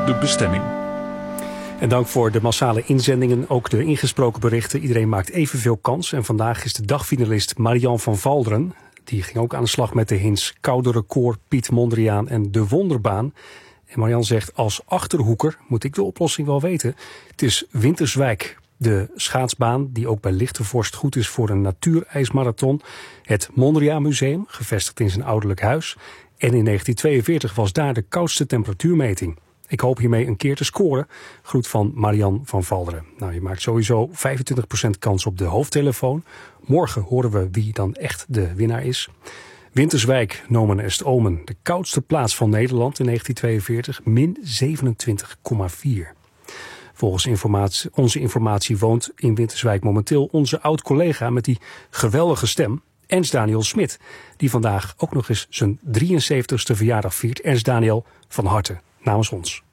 de bestemming. En dank voor de massale inzendingen, ook de ingesproken berichten. Iedereen maakt evenveel kans. En vandaag is de dagfinalist Marian van Valderen. Die ging ook aan de slag met de hints Koude Record, Piet Mondriaan en De Wonderbaan. En Marian zegt, als Achterhoeker moet ik de oplossing wel weten. Het is Winterswijk, de schaatsbaan die ook bij lichte vorst goed is voor een natuurijsmarathon. Het Mondriaan Museum, gevestigd in zijn ouderlijk huis. En in 1942 was daar de koudste temperatuurmeting. Ik hoop hiermee een keer te scoren. Groet van Marian van Valderen. Nou, je maakt sowieso 25% kans op de hoofdtelefoon. Morgen horen we wie dan echt de winnaar is. Winterswijk, nomen est omen. De koudste plaats van Nederland in 1942, min 27,4. Volgens onze informatie woont in Winterswijk momenteel onze oud-collega met die geweldige stem, Ernst Daniel Smit, die vandaag ook nog eens zijn 73ste verjaardag viert. Ernst Daniel, van harte namens ons.